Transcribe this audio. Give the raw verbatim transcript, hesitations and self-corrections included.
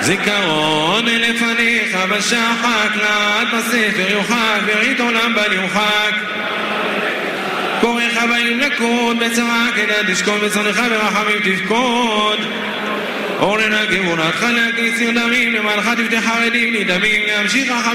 זיכרון לפניך בשחק, לעד בספר יוחק, ברית עולם בל יוחק. קורך באים לקוד, בצרה כדד תשכון, בצונך ברחמים תפקוד. אור לנגב ונתך להקיס ירדמים, למעלך תפתח חרדים, נדמים להמשיך רחמים.